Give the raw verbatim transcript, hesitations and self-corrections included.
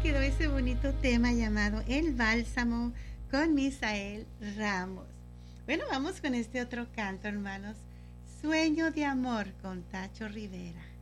quedó ese bonito tema llamado El Bálsamo con Misael Ramos. Bueno, vamos con este otro canto, hermanos. Sueño de amor con Tacho Rivera.